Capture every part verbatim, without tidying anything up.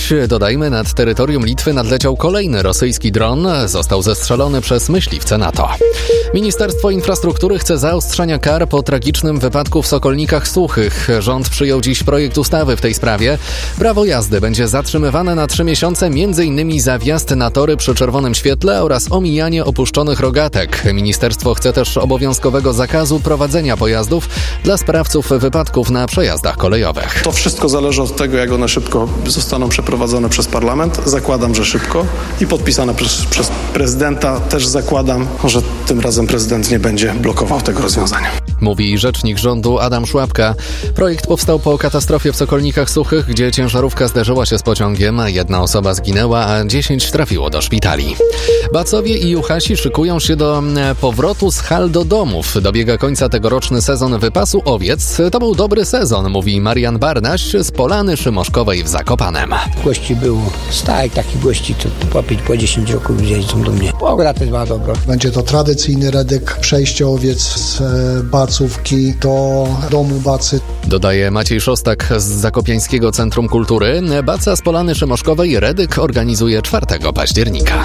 Dziś, dodajmy, nad terytorium Litwy nadleciał kolejny rosyjski dron. Został zestrzelony przez myśliwce NATO. Ministerstwo Infrastruktury chce zaostrzenia kar po tragicznym wypadku w Sokolnikach Suchych. Rząd przyjął dziś projekt ustawy w tej sprawie. Prawo jazdy będzie zatrzymywane na trzy miesiące, m.in. za wjazd na tory przy czerwonym świetle oraz omijanie opuszczonych rogatek. Ministerstwo chce też obowiązkowego zakazu prowadzenia pojazdów dla sprawców wypadków na przejazdach kolejowych. To wszystko zależy od tego, jak one szybko zostaną przeprowadzone przez parlament. Zakładam, że szybko i podpisane przez, przez prezydenta. Też zakładam, że tym razem prezydent nie będzie blokował tego rozwiązania. Mówi rzecznik rządu Adam Szłapka. Projekt powstał po katastrofie w Sokolnikach Suchych, gdzie ciężarówka zderzyła się z pociągiem. Jedna osoba zginęła, a dziesięć trafiło do szpitali. Bacowie i Juchasi szykują się do powrotu z hal do domów. Dobiega końca tegoroczny sezon wypasu owiec. To był dobry sezon, mówi Marian Barnaś z Polany Szymoszkowej w Zakopanem. Gości było stajek takich gości, co po pięć, po dziesięć roków jeżdżą do mnie. Pogoda też była dobra. Będzie to tradycyjny redek, przejście owiec z Bacówki do domu Bacy. Dodaje Maciej Szostak z Zakopiańskiego Centrum Kultury. Baca z Polany Szymoszkowej Redyk organizuje czwartego października.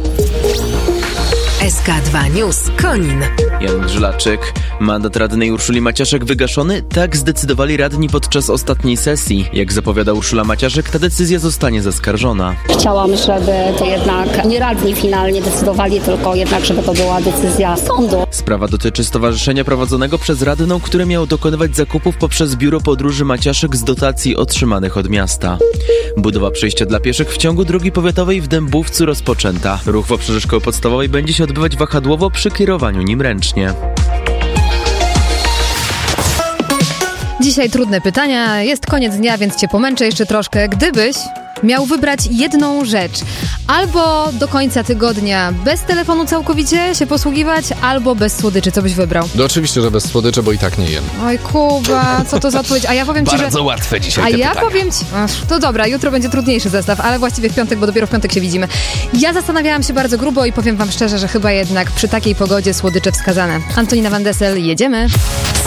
S K dwa News Konin. Jan Żlaczyk. Mandat radnej Urszuli Maciaszek wygaszony? Tak zdecydowali radni podczas ostatniej sesji. Jak zapowiada Urszula Maciaszek, ta decyzja zostanie zaskarżona. Chciałam, żeby to jednak nie radni finalnie decydowali, tylko jednak, żeby to była decyzja sądu. Sprawa dotyczy stowarzyszenia prowadzonego przez radną, które miało dokonywać zakupów poprzez biuro podróży Maciaszek z dotacji otrzymanych od miasta. Budowa przejścia dla pieszych w ciągu drogi powiatowej w Dębówcu rozpoczęta. Ruch w obszarze szkoły podstawowej będzie się odbywać wahadłowo przy kierowaniu nim ręcznie. Dzisiaj trudne pytania, jest koniec dnia, więc cię pomęczę jeszcze troszkę. Gdybyś miał wybrać jedną rzecz, albo do końca tygodnia bez telefonu całkowicie się posługiwać, albo bez słodyczy, co byś wybrał? No oczywiście, że bez słodyczy, bo i tak nie jem. Oj Kuba, co to za odpowiedź? A ja powiem ci, że... Bardzo łatwe dzisiaj A te ja pytania. powiem ci... Ach, to dobra, jutro będzie trudniejszy zestaw, ale właściwie w piątek, bo dopiero w piątek się widzimy. Ja zastanawiałam się bardzo grubo i powiem wam szczerze, że chyba jednak przy takiej pogodzie słodycze wskazane. Antonina Van Dessel, jedziemy.